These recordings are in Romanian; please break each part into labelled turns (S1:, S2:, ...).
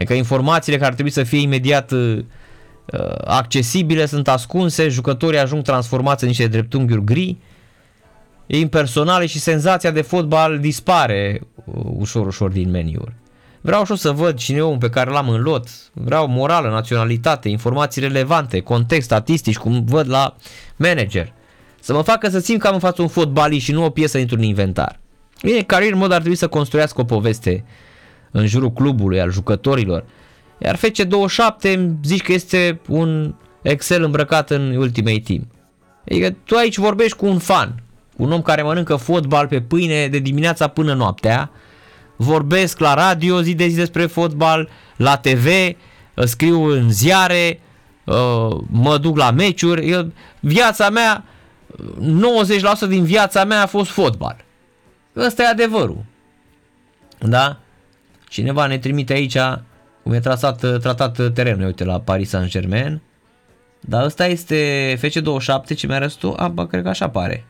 S1: Adică informațiile care ar trebui să fie imediat accesibile sunt ascunse, jucătorii ajung transformați în niște dreptunghiuri gri, impersonale și senzația de fotbal dispare ușor din meniuri. Vreau și să văd cine e omul pe care l-am în lot, vreau morală, naționalitate, informații relevante, context, statistici, cum văd la manager. Să mă facă să simt că am în față un fotbalist și nu o piesă într-un inventar. Bine, Career Mode ar trebui să construiască o poveste în jurul clubului, al jucătorilor. Iar FC27 zici că este un Excel îmbrăcat în Ultimate Team. Adică tu aici vorbești cu un fan, cu un om care mănâncă fotbal pe pâine de dimineața până noaptea, vorbesc la radio zi de zi despre fotbal, la TV, scriu în ziare, mă duc la meciuri. Viața mea, 90% din viața mea a fost fotbal. Ăsta e adevărul. Da? Cineva ne trimite aici cum e tratat terenul, uite, la Paris Saint-Germain. Dar ăsta este FC27, ce mi-a răspuns tu? Bă, cred că așa pare.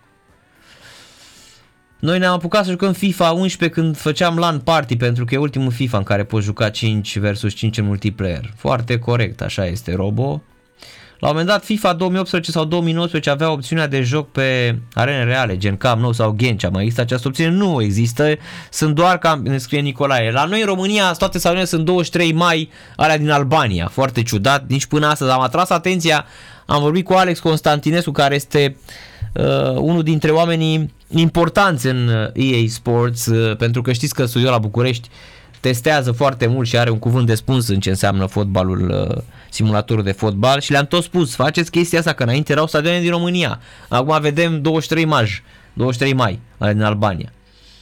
S1: Noi ne-am apucat să jucăm FIFA 11 când făceam LAN party, pentru că e ultimul FIFA în care poți juca 5 versus 5 în multiplayer. Foarte corect, așa este, Robo. La un moment dat FIFA 2018 sau 2019 avea opțiunea de joc pe arene reale, gen Camp Nou sau Ghencea. Mai există această opțiune? Nu există, sunt doar, ne scrie Nicolae. La noi în România toate stadionele sunt 23 mai, alea din Albania. Foarte ciudat, nici până astăzi. Am atras atenția, am vorbit cu Alex Constantinescu, care este unul dintre oamenii importanți în EA Sports, pentru că știți că studioul la București testează foarte mult și are un cuvânt de spus în ce înseamnă fotbalul, simulatorul de fotbal, și le-am tot spus, faceți chestia asta, că înainte erau stadioane din România, acum vedem 23 mai din Albania.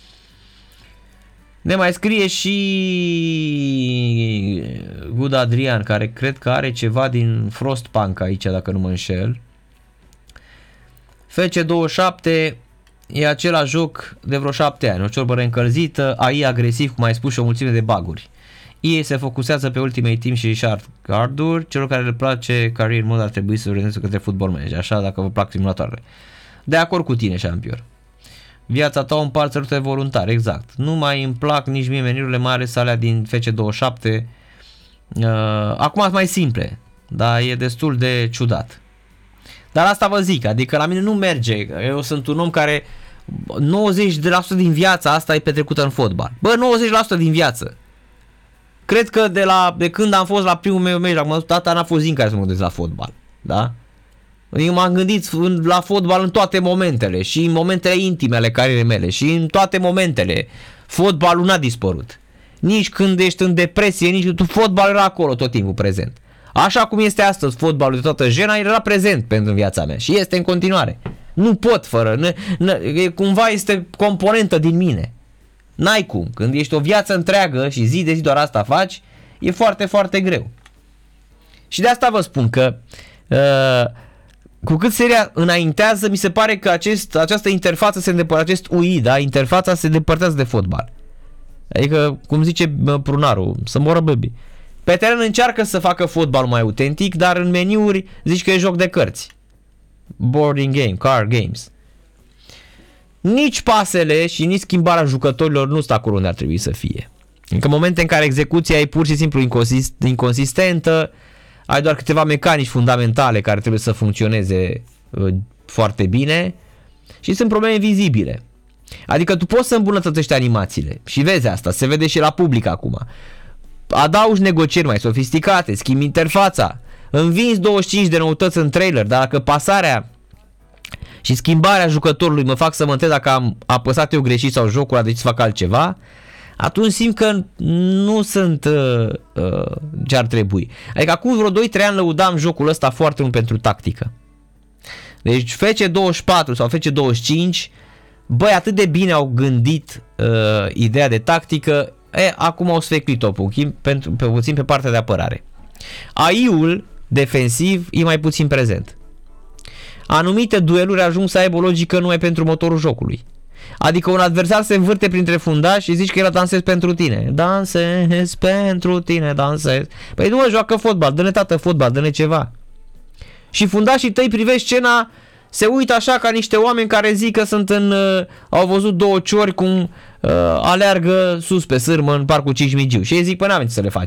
S1: Ne mai scrie și Good Adrian, care cred că are ceva din Frostpunk aici, dacă nu mă înșel. FC27 e același joc de vreo 7 ani, o ciorbă reîncălzită, AI agresiv, cum ai spus, și o mulțime de bug-uri. EA se focusează pe Ultimate Team și Richard Garduri, celor care le place Career Mode ar trebui să se orienteze către Football Manager, așa, dacă vă plac simulatoarele. De acord cu tine, Champion. Viața ta o împarți alături de voluntar, exact. Nu mai îmi plac nici mie meniurile, mai ales alea din FC27. Acum sunt mai simple, dar e destul de ciudat. Dar asta vă zic, adică la mine nu merge. Eu sunt un om care 90% din viața asta e petrecută în fotbal. Bă, 90% din viață. Cred că de când am fost la primul meu meci, acum tata n-a fost zi în care să mă gândesc la fotbal. Da? Eu m-am gândit la fotbal în toate momentele, și în momentele intime ale carierei mele, și în toate momentele. Fotbalul n-a dispărut. Nici când ești în depresie, nici când fotbalul era acolo tot timpul prezent. Așa cum este astăzi fotbalul de toată jena, era prezent pentru viața mea și este în continuare. Nu pot fără, cumva este componentă din mine. N-ai cum, când ești o viață întreagă și zi de zi doar asta faci, e foarte, foarte greu. Și de asta vă spun că cu cât seria înaintează, mi se pare că această interfață se îndepărtează, acest UI, da, interfața se depărtează de fotbal. Adică, cum zice Prunaru, să moră baby. Pe teren încearcă să facă fotbal mai autentic, dar în meniuri zici că e joc de cărți. Boarding game, car games. Nici pasele și nici schimbarea jucătorilor nu sunt acolo unde ar trebui să fie. Încă momente în care execuția e pur și simplu inconsistentă, ai doar câteva mecanici fundamentale care trebuie să funcționeze foarte bine și sunt probleme vizibile. Adică tu poți să îmbunătățești animațiile și vezi asta, se vede și la public acum. Adaugi negocieri mai sofisticate, schimbi interfața, învinzi 25 de noutăți în trailer, dar dacă pasarea și schimbarea jucătorului mă fac să mă întreb dacă am apăsat eu greșit sau jocul a decis să fac altceva, atunci simt că nu sunt ce ar trebui. Adică acum vreo 2-3 ani lăudam jocul ăsta foarte mult pentru tactică. Deci FC24 sau FC25, băi, atât de bine au gândit ideea de tactică, acum au sfeclit-o puțin pe partea de apărare. AI-ul defensiv e mai puțin prezent. Anumite dueluri ajung să aibă o logică numai pentru motorul jocului. Adică un adversar se învârte printre fundași și zici că el dansez pentru tine. Dansez pentru tine, dansez. Păi nu mă, joacă fotbal, dă-ne tată fotbal, dă-ne ceva. Și fundașii tăi privești scena, se uită așa ca niște oameni care zic că sunt au văzut două ciori cum aleargă sus pe sârmă în parcul Cismigiu. Și ei zic, păi n-avem ce să le facem.